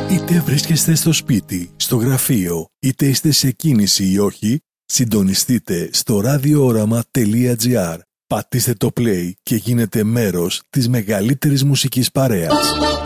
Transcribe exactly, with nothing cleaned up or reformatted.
Είτε βρίσκεστε στο σπίτι, στο γραφείο, είτε είστε σε κίνηση ή όχι, συντονιστείτε στο ραδιόοραμα τελεία τζι άρ. Πατήστε το play και γίνετε μέρος της μεγαλύτερης μουσικής παρέας.